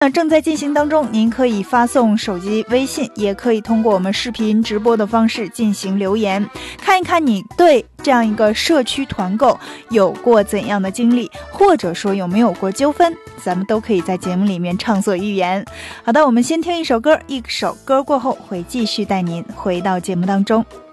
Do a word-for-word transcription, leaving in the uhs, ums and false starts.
那正在进行当中，您可以发送手机微信，也可以通过我们视频直播的方式进行留言，看一看你对这样一个社区团购有过怎样的经历，或者说有没有过纠纷，咱们都可以在节目里面畅所欲言。好的，我们先听一首歌，一首歌过后会继续带您回到节目当中。